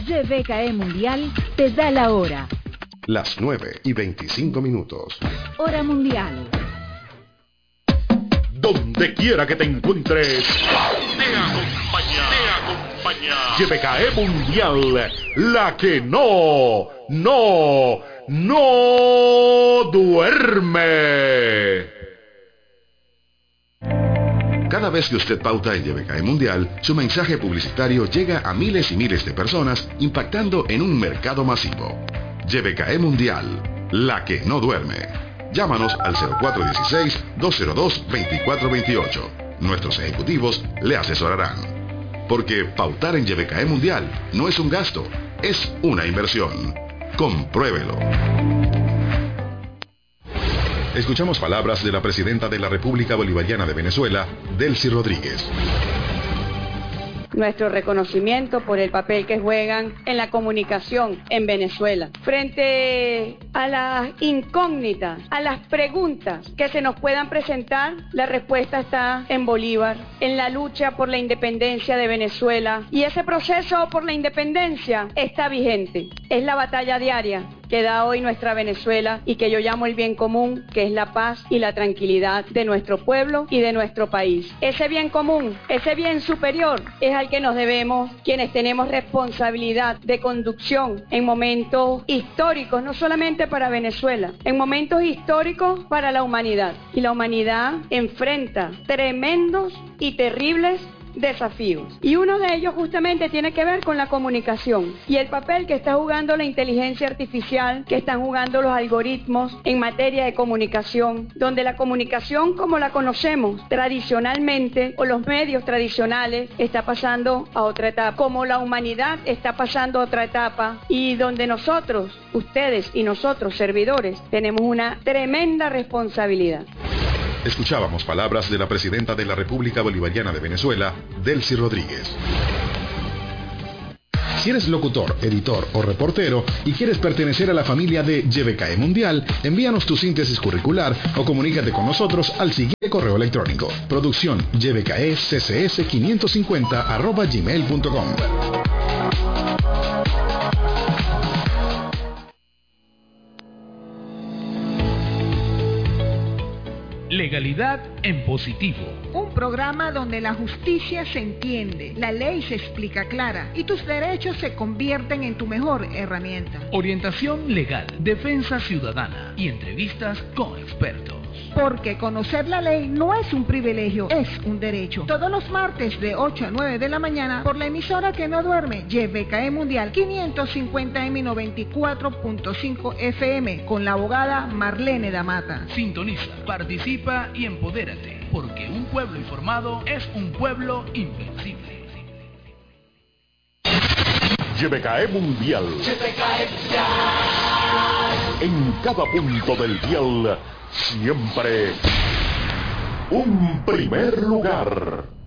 YBKE Mundial te da la hora. Las 9:25. Hora mundial. Donde quiera que te encuentres, te acompaña. YBKE Mundial, la que no duerme. Cada vez que usted pauta en YBKE Mundial, su mensaje publicitario llega a miles y miles de personas, impactando en un mercado masivo. YBKE Mundial, la que no duerme. Llámanos al 0416-202-2428. Nuestros ejecutivos le asesorarán. Porque pautar en YBKE Mundial no es un gasto, es una inversión. Compruébelo. Escuchamos palabras de la presidenta de la República Bolivariana de Venezuela, Delcy Rodríguez. Nuestro reconocimiento por el papel que juegan en la comunicación en Venezuela. Frente a las incógnitas, a las preguntas que se nos puedan presentar, la respuesta está en Bolívar, en la lucha por la independencia de Venezuela. Y ese proceso por la independencia está vigente. Es la batalla diaria que da hoy nuestra Venezuela y que yo llamo el bien común, que es la paz y la tranquilidad de nuestro pueblo y de nuestro país. Ese bien común, ese bien superior, es al que nos debemos quienes tenemos responsabilidad de conducción en momentos históricos, no solamente para Venezuela, en momentos históricos para la humanidad. Y la humanidad enfrenta tremendos y terribles desafíos. Y uno de ellos justamente tiene que ver con la comunicación y el papel que está jugando la inteligencia artificial, que están jugando los algoritmos en materia de comunicación, donde la comunicación como la conocemos tradicionalmente o los medios tradicionales está pasando a otra etapa, como la humanidad está pasando a otra etapa y donde nosotros, ustedes y nosotros servidores, tenemos una tremenda responsabilidad. Escuchábamos palabras de la presidenta de la República Bolivariana de Venezuela, Delcy Rodríguez. Si eres locutor, editor o reportero y quieres pertenecer a la familia de YBKE Mundial, envíanos tu síntesis curricular o comunícate con nosotros al siguiente correo electrónico: producción ybkeccs550@gmail.com. Legalidad en positivo. Un programa donde la justicia se entiende, la ley se explica clara y tus derechos se convierten en tu mejor herramienta. Orientación legal, defensa ciudadana y entrevistas con expertos. Porque conocer la ley no es un privilegio, es un derecho. Todos los martes de 8 a 9 de la mañana por la emisora que no duerme, YBKE Mundial 550M 94.5 FM con la abogada Marlene Damata. Sintoniza, participa y empodérate, porque un pueblo informado es un pueblo invencible. YBKE Mundial. En cada punto del dial, siempre un primer lugar.